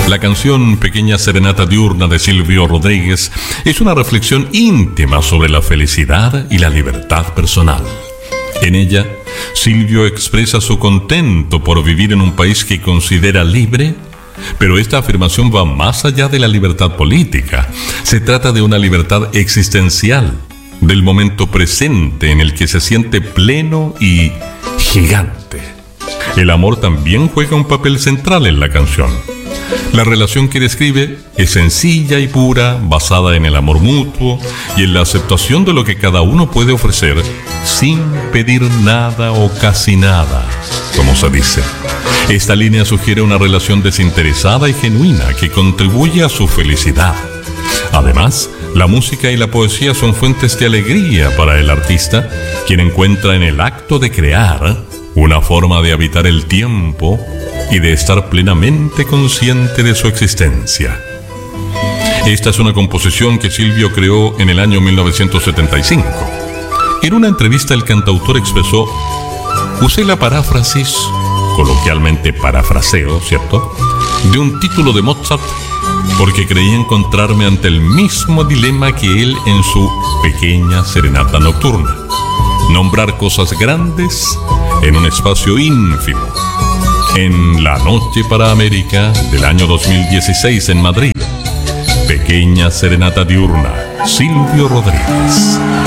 La canción Pequeña Serenata Diurna de Silvio Rodríguez es una reflexión íntima sobre la felicidad y la libertad personal. En ella, Silvio expresa su contento por vivir en un país que considera libre, pero esta afirmación va más allá de la libertad política. Se trata de una libertad existencial, del momento presente en el que se siente pleno y gigante. El amor también juega un papel central en la canción. La relación que describe es sencilla y pura, basada en el amor mutuo y en la aceptación de lo que cada uno puede ofrecer sin pedir nada o casi nada, como se dice. Esta línea sugiere una relación desinteresada y genuina que contribuye a su felicidad. Además, la música y la poesía son fuentes de alegría para el artista, quien encuentra en el acto de crear una forma de habitar el tiempo y de estar plenamente consciente de su existencia. Esta es una composición que Silvio creó en el año 1975. En una entrevista el cantautor expresó: usé la paráfrasis, coloquialmente parafraseo, ¿cierto?, de un título de Mozart porque creí encontrarme ante el mismo dilema que él en su Pequeña Serenata Nocturna: nombrar cosas grandes en un espacio ínfimo. En La Noche para América del año 2016 en Madrid. Pequeña Serenata Diurna, Silvio Rodríguez.